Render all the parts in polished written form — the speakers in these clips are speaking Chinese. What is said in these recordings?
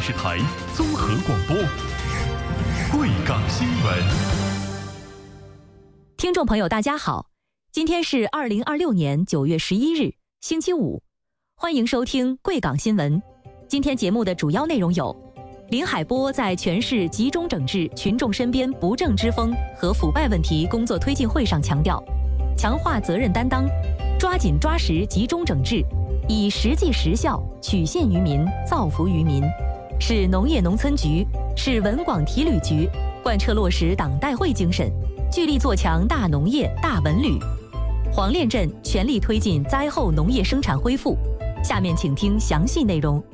视台综合广播，贵港新闻。 听众朋友，大家好，今天是2026年9月11日，星期五，欢迎收听贵港新闻。今天节目的主要内容有：林海波在全市集中整治群众身边不正之风和腐败问题工作推进会上强调，强化责任担当，抓紧抓实集中整治，以实际实效取信于民、造福于民。市农业农村局、市文广体旅局贯彻落实党代会精神，聚力做强大农业、大文旅。黄炼镇全力推进灾后农业生产恢复。下面请听详细内容。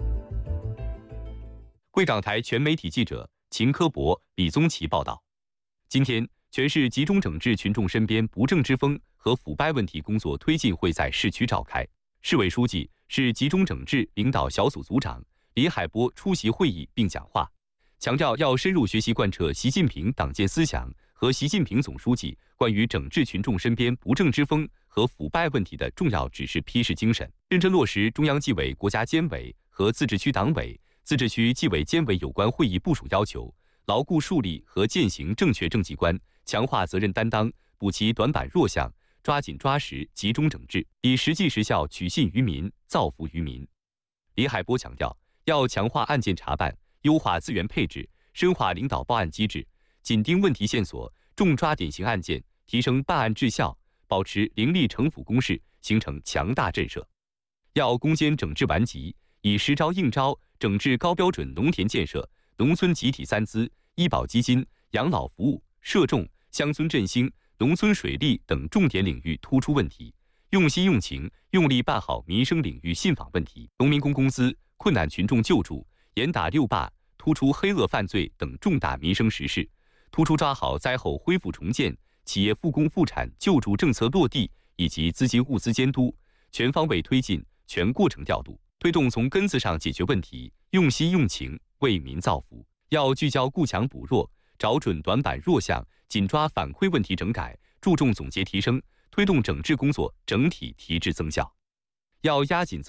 贵港台全媒体记者秦科博、李宗奇报道，今天全市集中整治群众身边不正之风和腐败问题工作推进会在市区召开。市委书记、市集中整治领导小组组长林海波出席会议并讲话，强调要深入学习贯彻习近平党建思想和习近平总书记关于整治群众身边不正之风和腐败问题的重要指示批示精神，认真落实中央纪委国家监委和自治区党委、自治区纪委监委有关会议部署要求，牢固树立和践行正确政绩观，强化责任担当，补齐短板弱项，抓紧抓实集中整治，以实际实效取信于民、造福于民。林海波强调，要强化案件查办，优化资源配置，深化领导报案机制，紧盯问题线索，重抓典型案件，提升办案质效，保持凌厉惩腐攻势，形成强大震慑。要攻坚整治顽疾，以实招硬招整治高标准农田建设、农村集体三资、医保基金、养老服务、社重、乡村振兴、农村水利等重点领域突出问题，用心用情用力办好民生领域信访问题，农民工工资、困难群众救助、严打六罢、突出黑恶犯罪等重大民生实事，突出抓好灾后恢复重建、企业复工复产救助政策落地以及资金物资监督，全方位推进、全过程调度，推动从根子上解决问题，用心用情为民造福。要聚焦固强补弱，找准短板弱项，紧抓反馈问题整改，注重总结提升，推动整治工作整体提质增效。要压紧